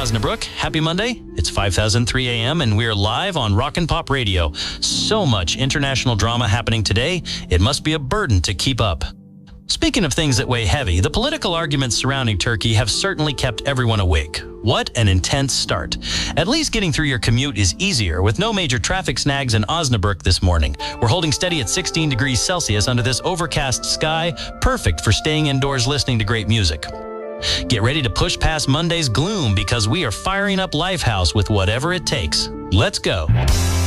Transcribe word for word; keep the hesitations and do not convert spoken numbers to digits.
Osnabrück. Happy Monday. It's five thousand three A M and we're live on Rockin' Pop Radio. So much international drama happening today, it must be a burden to keep up. Speaking of things that weigh heavy, the political arguments surrounding Turkey have certainly kept everyone awake. What an intense start. At least getting through your commute is easier with no major traffic snags in Osnabrück this morning. We're holding steady at sixteen degrees Celsius under this overcast sky, perfect for staying indoors listening to great music. Get ready to push past Monday's gloom because we are firing up Lifehouse with whatever it takes. Let's go.